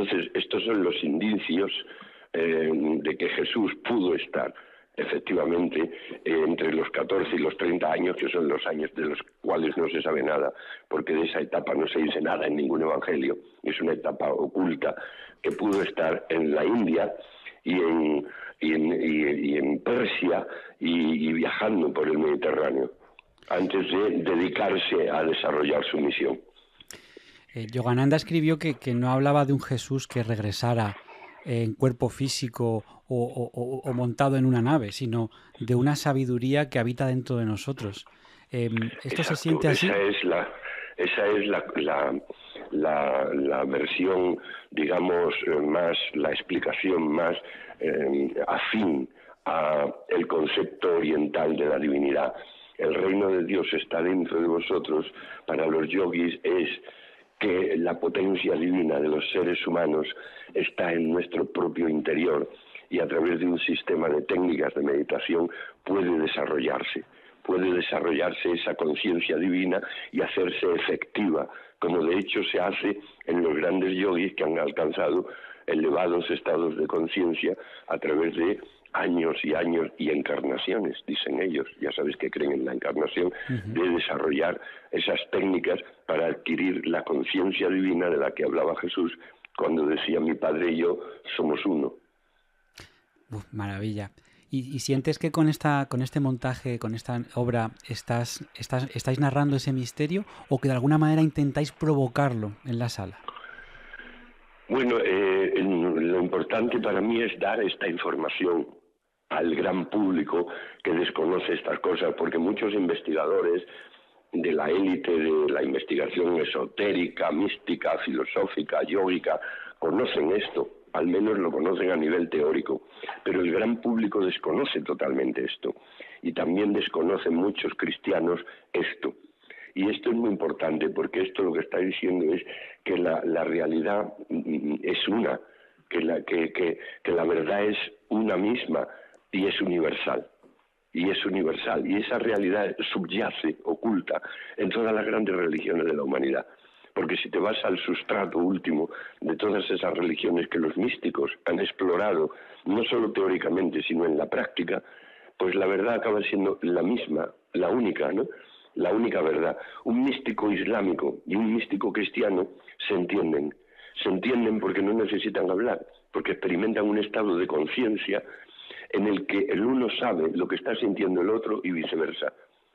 Entonces, estos son los indicios de que Jesús pudo estar efectivamente entre los 14 y los 30 años, que son los años de los cuales no se sabe nada, porque de esa etapa no se dice nada en ningún evangelio. Es una etapa oculta que pudo estar en la India y en Persia y viajando por el Mediterráneo antes de dedicarse a desarrollar su misión. Yogananda escribió que no hablaba de un Jesús que regresara en cuerpo físico o montado en una nave, sino de una sabiduría que habita dentro de nosotros. ¿Esto Exacto, se siente así? Esa es la versión, digamos, más, la explicación más afín a el concepto oriental de la divinidad. El reino de Dios está dentro de vosotros. Para los yogis es que la potencia divina de los seres humanos está en nuestro propio interior y a través de un sistema de técnicas de meditación puede desarrollarse esa conciencia divina y hacerse efectiva, como de hecho se hace en los grandes yogis que han alcanzado elevados estados de conciencia a través de años y años y encarnaciones, dicen ellos, ya sabes que creen en la encarnación, de desarrollar esas técnicas para adquirir la conciencia divina de la que hablaba Jesús cuando decía mi Padre y yo somos uno. Maravilla. ¿Y sientes que con este montaje, con esta obra, estáis narrando ese misterio o que de alguna manera intentáis provocarlo en la sala? Bueno, lo importante para mí es dar esta información al gran público que desconoce estas cosas, porque muchos investigadores de la élite de la investigación esotérica, mística, filosófica, yógica, conocen esto, al menos lo conocen a nivel teórico, pero el gran público desconoce totalmente esto, y también desconocen muchos cristianos esto. Y esto es muy importante, porque esto lo que está diciendo es que la realidad es una, que la verdad es una misma y es universal. Y esa realidad subyace, oculta, en todas las grandes religiones de la humanidad. Porque si te vas al sustrato último de todas esas religiones que los místicos han explorado, no solo teóricamente, sino en la práctica, pues la verdad acaba siendo la misma, la única, ¿no? La única verdad. Un místico islámico y un místico cristiano se entienden porque no necesitan hablar, porque experimentan un estado de conciencia en el que el uno sabe lo que está sintiendo el otro y viceversa.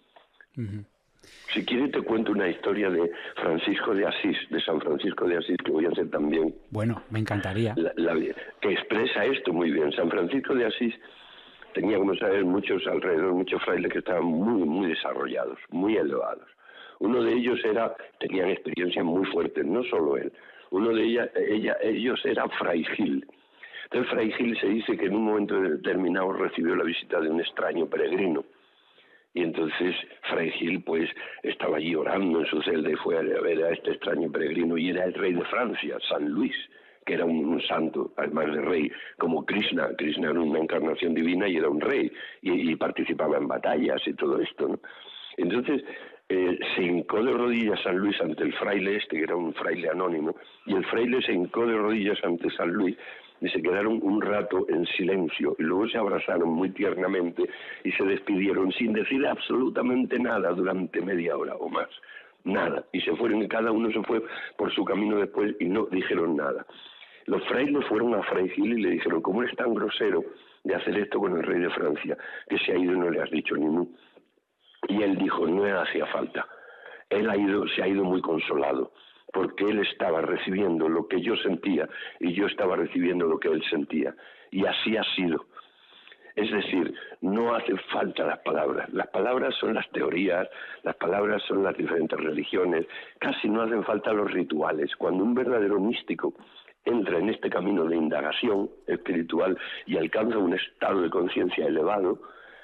Si quieres te cuento una historia de Francisco de Asís, de San Francisco de Asís, que voy a hacer también. Bueno, me encantaría. Que expresa esto muy bien. San Francisco de Asís tenía, como sabes, muchos frailes que estaban muy, muy desarrollados, muy elevados. Uno de ellos tenían experiencias muy fuertes, no solo él. Uno de ellos era Fray Gil. Entonces Fray Gil se dice que en un momento determinado recibió la visita de un extraño peregrino. Y entonces Fray Gil pues estaba allí orando en su celda y fue a ver a este extraño peregrino, y era el rey de Francia, San Luis, que era un santo, además de rey, como Krishna. Krishna era una encarnación divina y era un rey, y participaba en batallas y todo esto, ¿no? Entonces se hincó de rodillas San Luis ante el fraile que era un fraile anónimo, y el fraile se hincó de rodillas ante San Luis y se quedaron un rato en silencio y luego se abrazaron muy tiernamente y se despidieron sin decir absolutamente nada durante media hora o más, nada, y se fueron y cada uno se fue por su camino después y no dijeron nada. Los frailes fueron a Fray Gil y le dijeron: ¿cómo eres tan grosero de hacer esto con el rey de Francia, que se ha ido y no le has dicho ni mu? Y él dijo: no hacía falta, se ha ido muy consolado, porque él estaba recibiendo lo que yo sentía y yo estaba recibiendo lo que él sentía, y así ha sido. Es decir, no hacen falta las palabras son las teorías, las palabras son las diferentes religiones, casi no hacen falta los rituales. Cuando un verdadero místico entra en este camino de indagación espiritual y alcanza un estado de conciencia elevado,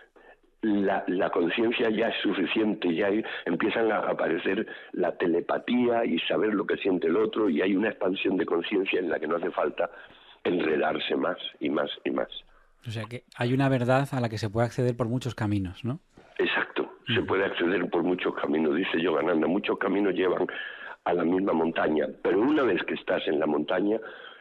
la conciencia ya es suficiente, empiezan a aparecer la telepatía y saber lo que siente el otro, y hay una expansión de conciencia en la que no hace falta enredarse más y más y más. O sea que hay una verdad a la que se puede acceder por muchos caminos, ¿no? Exacto, se puede acceder por muchos caminos, dice Yogananda. Muchos caminos llevan a la misma montaña, pero una vez que estás en la montaña,